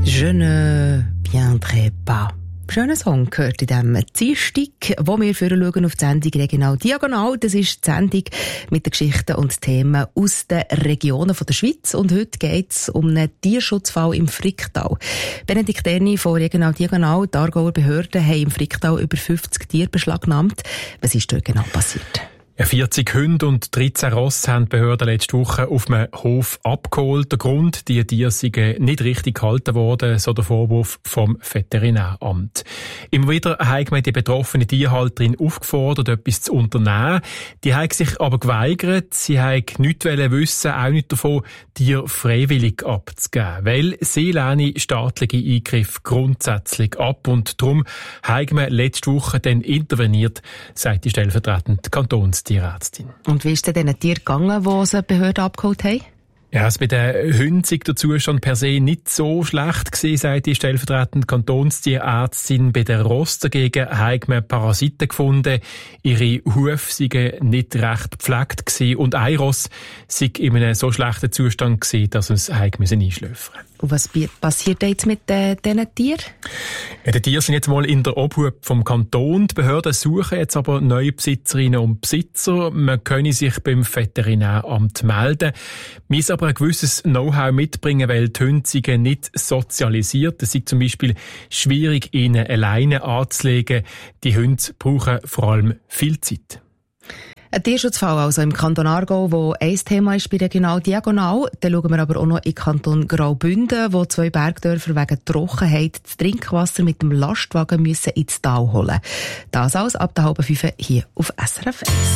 Je ne viendrai pas. Schöner Song gehört in diesem Dienstag, wo wir schauen auf die Sendung «Regional Diagonal». Das ist die Sendung mit den Geschichten und Themen aus den Regionen der Schweiz. Und heute geht es um einen Tierschutzfall im Fricktal. Benedikt Erni von «Regional Diagonal», die Aargauer Behörden haben im Fricktal über 50 Tiere beschlagnahmt. Was ist dort genau passiert? 40 Hunde und 13 Rosse haben die Behörden letzte Woche auf einem Hof abgeholt. Der Grund, die Tiere seien nicht richtig gehalten worden, so der Vorwurf vom Veterinäramt. Immer wieder haben wir die betroffene Tierhalterin aufgefordert, etwas zu unternehmen. Die haben sich aber geweigert. Sie haben nichts wissen, auch nicht davon, Tiere freiwillig abzugeben. Weil sie lehnen staatliche Eingriffe grundsätzlich ab. Und darum haben wir letzte Woche dann interveniert, sagt die stellvertretende Kantonstierärztin. Und wie ist denn diesen Tieren gegangen, die sie die Behörden abgeholt haben? Ja, also bei den Hunden sei der Zustand per se nicht so schlecht gewesen, sagt die stellvertretende Kantonstierärztin. Bei den Rossen dagegen haben wir Parasiten gefunden. Ihre Hufe seien nicht recht gepflegt gewesen. Und ein Ross sei in einem so schlechten Zustand gewesen, dass es einschläfern musste. Und was passiert jetzt mit diesen Tieren? Ja, die Tiere sind jetzt mal in der Obhut vom Kanton. Die Behörden suchen jetzt aber neue Besitzerinnen und Besitzer. Man könne sich beim Veterinäramt melden. Man muss aber ein gewisses Know-how mitbringen, weil die Hunde sind nicht sozialisiert. Es ist zum Beispiel schwierig, ihnen alleine anzulegen. Die Hunde brauchen vor allem viel Zeit. Ein Tierschutzfall also im Kanton Aargau, wo ein Thema ist bei Regional Diagonal. Dann schauen wir aber auch noch in den Kanton Graubünden, wo 2 Bergdörfer wegen Trockenheit das Trinkwasser mit dem Lastwagen müssen ins Tal holen. Das alles ab der 4:30 hier auf SRF 1.